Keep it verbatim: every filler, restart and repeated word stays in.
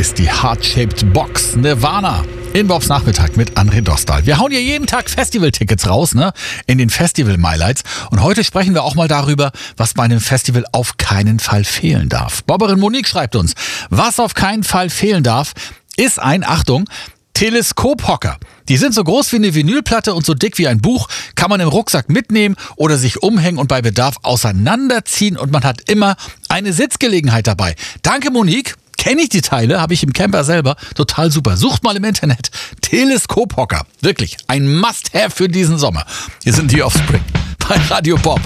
ist die Heart-Shaped Box Nirvana. In Bobs Nachmittag mit André Dostal. Wir hauen hier jeden Tag Festival-Tickets raus, ne? In den Festival-Highlights. Und heute sprechen wir auch mal darüber, was bei einem Festival auf keinen Fall fehlen darf. Bobberin Monique schreibt uns, was auf keinen Fall fehlen darf, ist ein, Achtung, Teleskophocker. Die sind so groß wie eine Vinylplatte und so dick wie ein Buch, kann man im Rucksack mitnehmen oder sich umhängen und bei Bedarf auseinanderziehen und man hat immer eine Sitzgelegenheit dabei. Danke Monique. Kenne ich die Teile, habe ich im Camper selber. Total super. Sucht mal im Internet. Teleskophocker. Wirklich ein Must-Have für diesen Sommer. Hier sind die Offspring bei Radio Bob.